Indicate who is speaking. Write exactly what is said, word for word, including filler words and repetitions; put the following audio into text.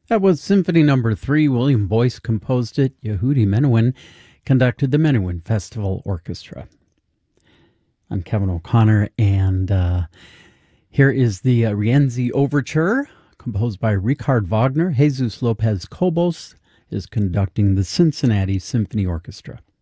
Speaker 1: That was Symphony Number Three. William Boyce composed it. Yehudi Menuhin conducted the Menuhin Festival Orchestra. I'm Kevin O'Connor, and uh, here is the uh, Rienzi Overture, composed by Richard Wagner. Jesus Lopez Cobos is conducting the Cincinnati Symphony Orchestra.